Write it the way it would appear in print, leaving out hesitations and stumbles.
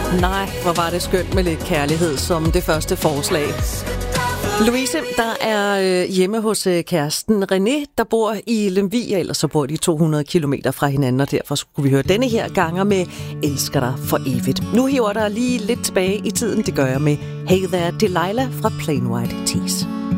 Nej, hvor var det skønt med lidt kærlighed som det første forslag. Louise, der er hjemme hos kæresten René, der bor i Lemvig, ellers så bor de 200 kilometer fra hinanden, og derfor skulle vi høre denne her ganger med Elsker dig for evigt. Nu hiver der lige lidt tilbage i tiden, det gør jeg med Hey There Delilah fra Plain White Tees.